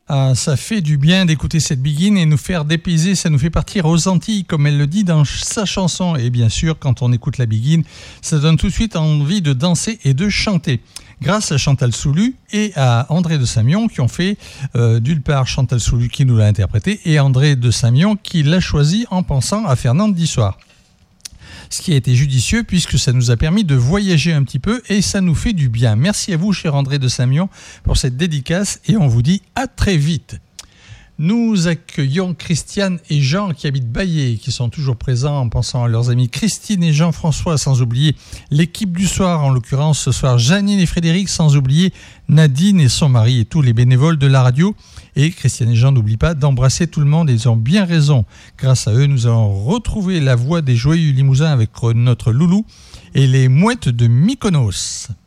Ah, ça fait du bien d'écouter cette Begin et nous faire dépayser, ça nous fait partir aux Antilles, comme elle le dit dans sa chanson. Et bien sûr, quand on écoute la Begin, ça donne tout de suite envie de danser et de chanter. Grâce à Chantal Soulu et à André de Samion qui ont fait, d'une part, Chantal Soulu qui nous l'a interprété et André de Samion qui l'a choisi en pensant à Fernande Dissoir. Ce qui a été judicieux puisque ça nous a permis de voyager un petit peu et ça nous fait du bien. Merci à vous, cher André de Samion, pour cette dédicace et on vous dit à très vite. Nous accueillons Christiane et Jean qui habitent Baillé, qui sont toujours présents en pensant à leurs amis Christine et Jean-François, sans oublier l'équipe du soir, en l'occurrence ce soir Janine et Frédéric, sans oublier Nadine et son mari et tous les bénévoles de la radio. Et Christiane et Jean n'oublient pas d'embrasser tout le monde et ils ont bien raison. Grâce à eux, nous allons retrouver la voix des Joyeux Limousins avec notre loulou et les mouettes de Mykonos.